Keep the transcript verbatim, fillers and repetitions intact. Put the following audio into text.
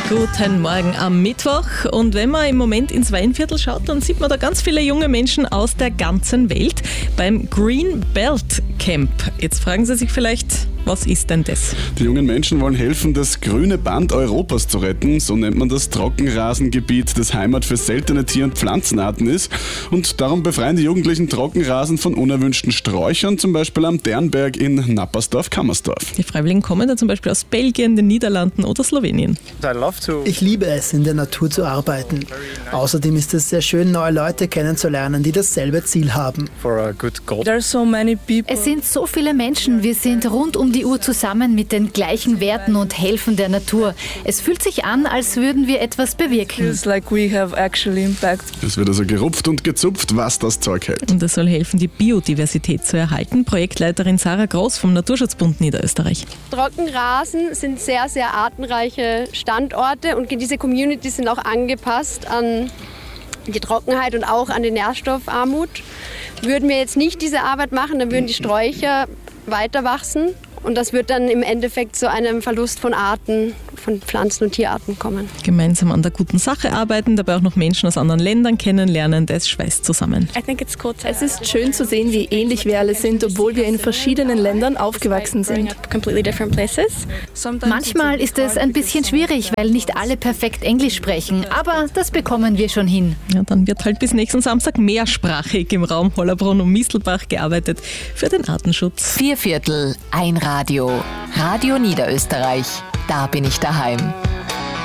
Guten Morgen am Mittwoch. Und wenn man im Moment ins Weinviertel schaut, dann sieht man da ganz viele junge Menschen aus der ganzen Welt beim Green Belt Camp. Jetzt fragen Sie sich vielleicht, was ist denn das? Die jungen Menschen wollen helfen, das grüne Band Europas zu retten. So nennt man das Trockenrasengebiet, das Heimat für seltene Tier- und Pflanzenarten ist. Und darum befreien die Jugendlichen Trockenrasen von unerwünschten Sträuchern, zum Beispiel am Dernberg in Nappersdorf-Kammersdorf. Die Freiwilligen kommen da zum Beispiel aus Belgien, den Niederlanden oder Slowenien. Ich liebe es, in der Natur zu arbeiten. Außerdem ist es sehr schön, neue Leute kennenzulernen, die dasselbe Ziel haben. Es sind so viele Menschen, wir sind rund um die Uhr zusammen mit den gleichen Werten und helfen der Natur. Es fühlt sich an, als würden wir etwas bewirken. Es wird also gerupft und gezupft, was das Zeug hält. Und es soll helfen, die Biodiversität zu erhalten. Projektleiterin Sarah Groß vom Naturschutzbund Niederösterreich. Trockenrasen sind sehr, sehr artenreiche Standorte und diese Communities sind auch angepasst an die Trockenheit und auch an die Nährstoffarmut. Würden wir jetzt nicht diese Arbeit machen, dann würden die Sträucher weiter wachsen und das wird dann im Endeffekt zu einem Verlust von Arten, von Pflanzen- und Tierarten kommen. Gemeinsam an der guten Sache arbeiten, dabei auch noch Menschen aus anderen Ländern kennenlernen, das schweißt zusammen. Es ist schön zu sehen, wie ähnlich wir alle sind, obwohl wir in verschiedenen Ländern aufgewachsen sind. Manchmal ist es ein bisschen schwierig, weil nicht alle perfekt Englisch sprechen, aber das bekommen wir schon hin. Ja, dann wird halt bis nächsten Samstag mehrsprachig im Raum Hollabrunn und Mistelbach gearbeitet für den Artenschutz. Vier Viertel, ein Radio. Radio Niederösterreich. Da bin ich daheim.